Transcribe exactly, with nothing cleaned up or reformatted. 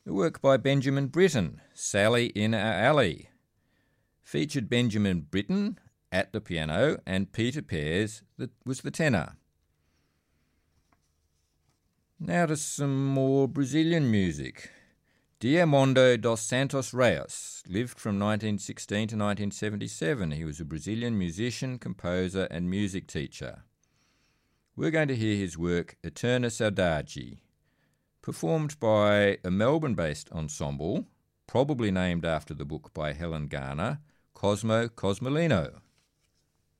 The work by Benjamin Britten, Sally in Our Alley, featured Benjamin Britten at the piano and Peter Pears that was the tenor. Now to some more Brazilian music. Diamondo dos Santos Reis lived from nineteen sixteen to nineteen seventy-seven. He was a Brazilian musician, composer and music teacher. We're going to hear his work Eterna Saudade, performed by a Melbourne-based ensemble, probably named after the book by Helen Garner, Cosmo Cosmolino.